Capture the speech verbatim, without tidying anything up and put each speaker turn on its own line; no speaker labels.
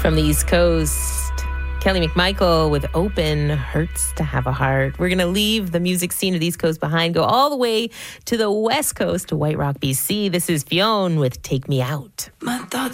From the East Coast, Kelly McMichael with Open, Hurts to Have a Heart. We're going to leave the music scene of the East Coast behind, go all the way to the West Coast, to White Rock, B C. This is Fionn with Take Me Out.
My thoughts